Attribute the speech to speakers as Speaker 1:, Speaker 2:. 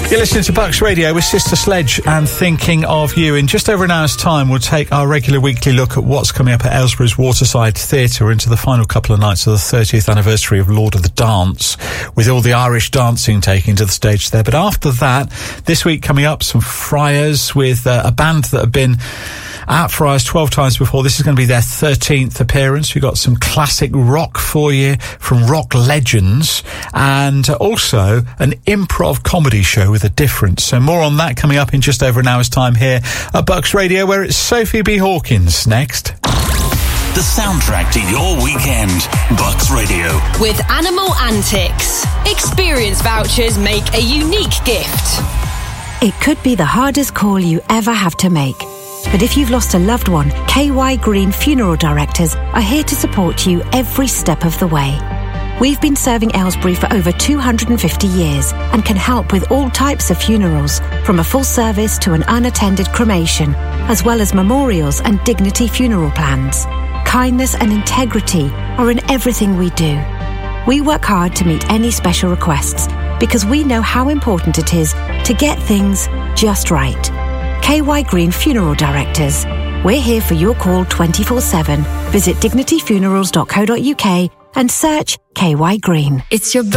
Speaker 1: You're listening to Bucks Radio with Sister Sledge and Thinking of You. In just over an hour's time, we'll take our regular weekly look at what's coming up at Aylesbury's Waterside Theatre into the final couple of nights of the 30th anniversary of Lord of the Dance, with all the Irish dancing taking to the stage there. But after that, this week coming up, some Friars with a band that have been at Friars 12 times before. This is going to be their 13th appearance. We've got some classic rock for you from rock legends, and also an improv comedy show with a difference. So more on that coming up in just over an hour's time here at Bucks Radio, where it's Sophie B. Hawkins next.
Speaker 2: The soundtrack to your weekend. Bucks Radio.
Speaker 3: With Animal Antics. Experience vouchers make a unique gift.
Speaker 4: It could be the hardest call you ever have to make. But if you've lost a loved one, KY Green Funeral Directors are here to support you every step of the way. We've been serving Aylesbury for over 250 years and can help with all types of funerals, from a full service to an unattended cremation, as well as memorials and dignity funeral plans. Kindness and integrity are in everything we do. We work hard to meet any special requests because we know how important it is to get things just right. KY Green Funeral Directors. We're here for your call 24/7. Visit dignityfunerals.co.uk and search KY Green.
Speaker 3: It's your